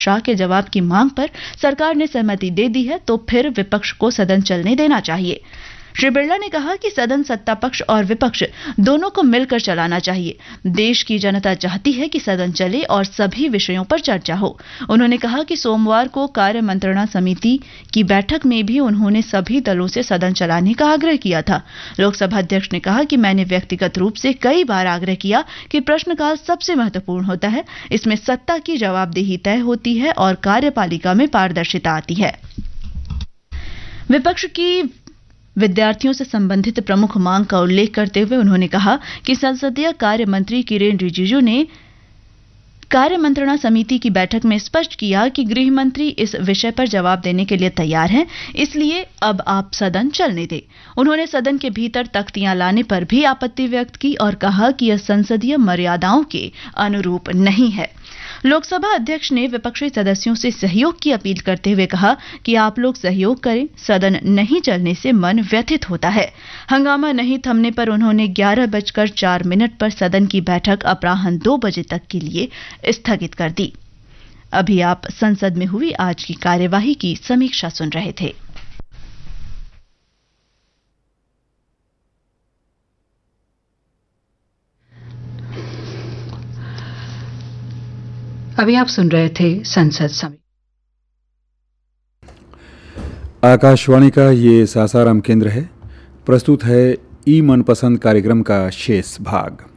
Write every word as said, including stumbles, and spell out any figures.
शाह के जवाब की मांग पर सरकार ने सहमति दे दी है तो फिर विपक्ष को सदन चलने देना चाहिए। श्री बिरला ने कहा कि सदन सत्ता पक्ष और विपक्ष दोनों को मिलकर चलाना चाहिए। देश की जनता चाहती है कि सदन चले और सभी विषयों पर चर्चा हो। उन्होंने कहा कि सोमवार को कार्य मंत्रणा समिति की बैठक में भी उन्होंने सभी दलों से सदन चलाने का आग्रह किया था। लोकसभा अध्यक्ष ने कहा कि मैंने व्यक्तिगत रूप से कई बार आग्रह किया कि प्रश्नकाल सबसे महत्वपूर्ण होता है, इसमें सत्ता की जवाबदेही तय होती है और कार्यपालिका में पारदर्शिता आती है। विपक्ष की विद्यार्थियों से संबंधित प्रमुख मांग का उल्लेख करते हुए उन्होंने कहा कि संसदीय कार्य मंत्री किरेन रिजिजू ने कार्य मंत्रणा समिति की बैठक में स्पष्ट किया कि गृह मंत्री इस विषय पर जवाब देने के लिए तैयार हैं, इसलिए अब आप सदन चलने दें। उन्होंने सदन के भीतर तख्तियां लाने पर भी आपत्ति व्यक्त की और कहा कि यह संसदीय मर्यादाओं के अनुरूप नहीं है। लोकसभा अध्यक्ष ने विपक्षी सदस्यों से सहयोग की अपील करते हुए कहा कि आप लोग सहयोग करें, सदन नहीं चलने से मन व्यथित होता है। हंगामा नहीं थमने पर उन्होंने ग्यारह बजकर चार मिनट पर सदन की बैठक अपराह्न दो बजे तक के लिए स्थगित कर दी। अभी आप संसद में हुई आज की कार्यवाही की समीक्षा सुन रहे थे। अभी आप सुन रहे थे संसद समिति। आकाशवाणी का ये सासाराम केंद्र है। प्रस्तुत है ई मनपसंद कार्यक्रम का शेष भाग।